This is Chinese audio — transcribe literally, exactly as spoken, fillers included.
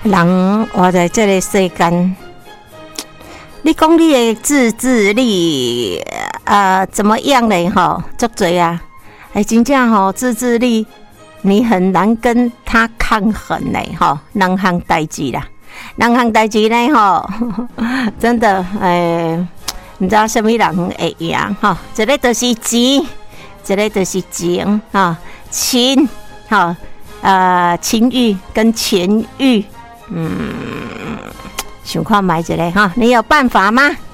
人活在这个世间，你讲你的自制力啊、呃、怎么样嘞？吼，足多啊！哎，真正吼自制力，你很难跟他抗衡嘞，吼，两项代志啦，两项代志呢，吼，真的，诶，唔知道什么人会赢，吼，一个就是钱，一个就是情，哈，情，哈，呃，情欲跟钱欲。嗯，想看买一个哈，你有办法吗？